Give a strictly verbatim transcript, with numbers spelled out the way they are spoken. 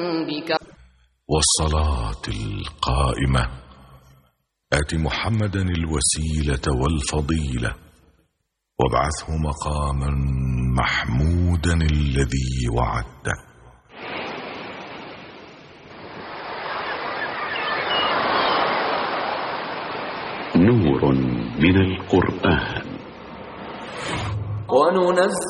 بك. والصلاة القائمة آت محمدا الوسيلة والفضيلة وابعثه مقاما محمودا الذي وعدته. نور من القرآن. وننزل